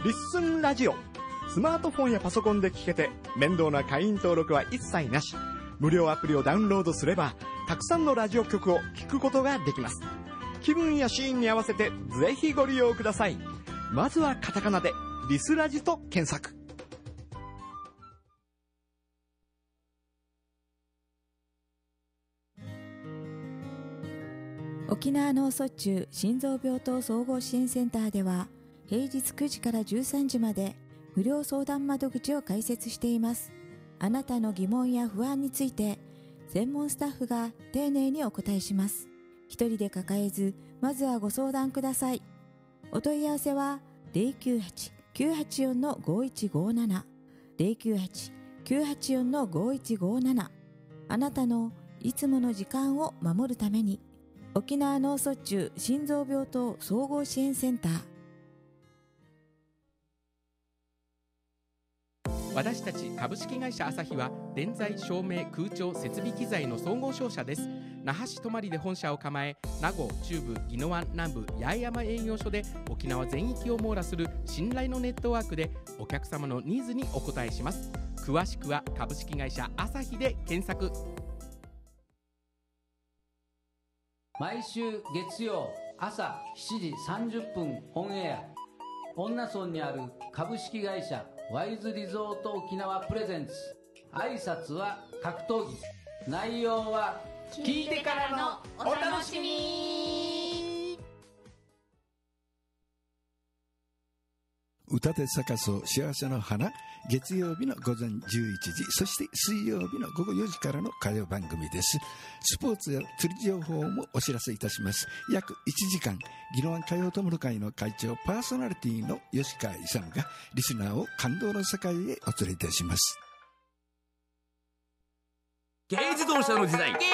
リッスンラジオ。スマートフォンやパソコンで聞けて面倒な会員登録は一切なし。無料アプリをダウンロードすればたくさんのラジオ局を聞くことができます。気分やシーンに合わせてぜひご利用ください。まずはカタカナでリスラジと検索。 沖縄脳卒中心臓病棟総合支援センターでは平日9時から13時まで無料相談窓口を開設しています。あなたの疑問や不安について専門スタッフが丁寧にお答えします。一人で抱えず、まずはご相談ください。お問い合わせは 098-984-5157 098-984-5157。 あなたのいつもの時間を守るために。沖縄脳卒中心臓病棟総合支援センター。 私たち株式会社アサヒは電材照明空調設備機材の総合商社です。那覇市泊で本社を構え、名護中部宜野湾南部八重山営業所で沖縄全域を網羅する信頼のネットワークでお客様のニーズにお応えします。詳しくは株式会社アサヒで検索。 毎週月曜朝7時30分オンエア、恩納村にある株式会社ワイズリゾート沖縄プレゼンツ。挨拶は格闘技、内容は聞いてからのお楽しみ。 歌で咲かそう幸せの花、月曜日の午前11時、そして水曜日の午後4時からの歌謡番組です。スポーツや釣り情報もお知らせいたします。約1時間、宜野湾歌謡友の会の会長パーソナリティの吉川勇がリスナーを感動の世界へお連れいたします。 軽自動車の時代、